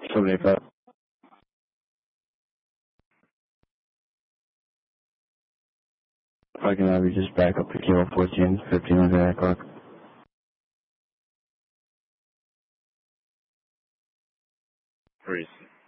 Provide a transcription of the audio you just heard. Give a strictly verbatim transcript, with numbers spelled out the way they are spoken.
seventy-five. If I can have you just back up to Kilo fourteen, fifteen on the clock. Freeze.